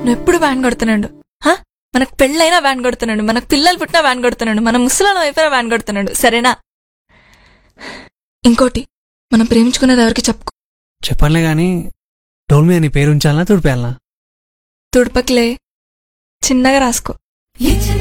నువ్వు ఎప్పుడు వ్యాన్ కొడుతున్నాడు. మనకు పెళ్ళైనా వ్యాన్ కొడుతున్నాడు, మనకు పిల్లలు పుట్టినా వ్యాన్ కొడుతున్నాడు, మన ముసలాల వైపున వ్యాన్ కొడుతున్నాడు. సరేనా? ఇంకోటి, మనం ప్రేమించుకునేది ఎవరికి చెప్పుకో. చెప్పనులే గాని డోల్ మీద నీ పేరు ఉంచాలనా తుడిపేయాలనా? తుడపకిలే, చిన్నగా రాసుకో.